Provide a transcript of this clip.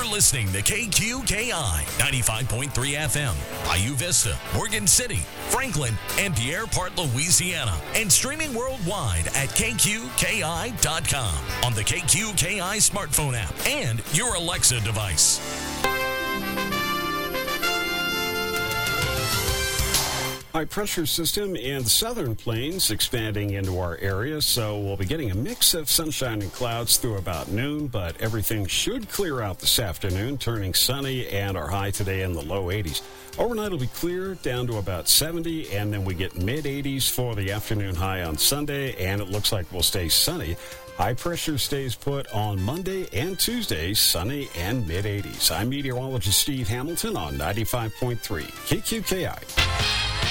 listening to KQKI 95.3 FM, Bayou Vista, Morgan City, Franklin, and Pierre Part, Louisiana, and streaming worldwide at KQKI.com on the KQKI smartphone app and your Alexa device. High pressure system in the southern plains expanding into our area, so we'll be getting a mix of sunshine and clouds through about noon, but everything should clear out this afternoon, turning sunny, and our high today in the low 80s. Overnight it'll be clear down to about 70, and then we get mid-80s for the afternoon high on Sunday, and it looks like we'll stay sunny. High pressure stays put on Monday and Tuesday, sunny and mid-80s. I'm meteorologist Steve Hamilton on 95.3 KQKI.